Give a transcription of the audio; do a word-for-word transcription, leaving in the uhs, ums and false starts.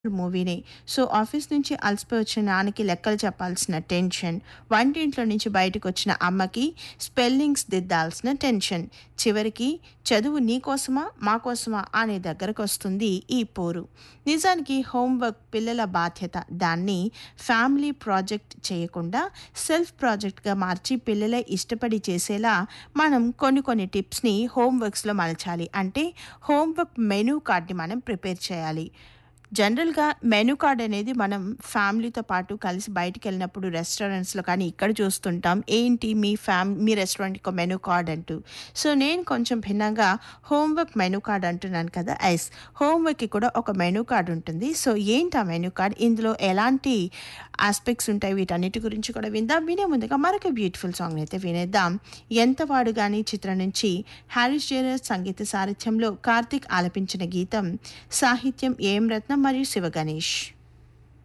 మూవీనే. So, office నుంచి అలసిపోయి వచ్చిన నాన్నకి లెక్కలు చెప్పాల్సిన టెన్షన్, వంటింట్లో నుంచి బయటకొచ్చిన అమ్మకి స్పెల్లింగ్స్ దిద్దాల్సిన టెన్షన్, చివరికి చదువు నీకోసమా, మా కోసమా అనే దగ్గరకొస్తుంది ఈ పోరు. నిజానికి హోంవర్క్ పిల్లల బాధ్యత. దాన్ని ఫ్యామిలీ ప్రాజెక్ట్ చేయకుండా సెల్ఫ్ ప్రాజెక్ట్‌గా మార్చి పిల్లలే ఇష్టపడి చేసేలా మనం కొన్ని కొన్ని టిప్స్‌ని హోంవర్క్స్‌లో మలచాలి. అంటే హోంవర్క్ మెనూ కార్డ్‌ని మనం ప్రిపేర్ చేయాలి. జనరల్‌గా మెనూ కార్డ్ అనేది మనం ఫ్యామిలీతో పాటు కలిసి బయటికెళ్ళినప్పుడు రెస్టారెంట్స్‌లో కానీ ఇక్కడ చూస్తుంటాం. ఏంటి మీ ఫ్యామ్ మీ రెస్టారెంట్‌కి ఒక మెనూ కార్డ్ అంటూ. సో, నేను కొంచెం భిన్నంగా హోంవర్క్ మెనూ కార్డ్ అంటున్నాను కదా! యెస్. హోంవర్క్‌కి కూడా ఒక మెనూ కార్డ్ ఉంటుంది. సో, ఏంటి ఆ మెనూ కార్డ్? ఇందులో ఎలాంటి యాస్పెక్ట్స్ ఉంటాయి? వీటన్నిటి గురించి కూడా విందాం. వినే ముందుగా మరొక బ్యూటిఫుల్ సాంగ్‌ని అయితే వినేద్దాం. 'ఎంతవాడు గాని' చిత్రం నుంచి హారిస్ జయరాజ్ సంగీత సారథ్యంలో కార్తీక్ ఆలపించిన గీతం, సాహిత్యం ఏఎం రత్నం మరియు శివ గణేష్.